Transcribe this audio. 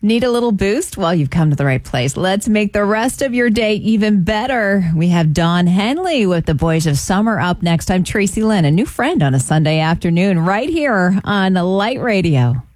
Need a little boost? Well, you've come to the right place. Let's make the rest of your day even better. We have Don Henley with the Boys of Summer up next. I'm Tracy Lynn, a new friend on a Sunday afternoon right here on Light Radio.